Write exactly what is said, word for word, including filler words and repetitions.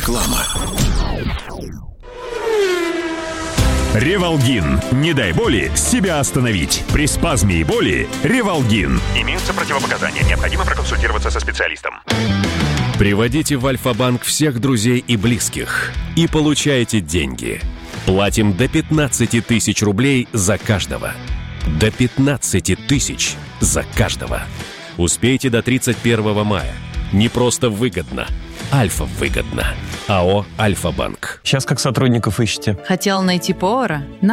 Реклама. Ревалгин. Не дай боли себя остановить. При спазме и боли Ревалгин. Имеются противопоказания. Необходимо проконсультироваться со специалистом. Приводите в Альфа-банк всех друзей и близких и получайте деньги. Платим до пятнадцати тысяч рублей за каждого. До пятнадцати тысяч за каждого. Успейте до тридцать первого мая. Не просто выгодно. Альфа выгодно. АО «Альфа-банк». Сейчас как сотрудников ищете? Хотел найти повара?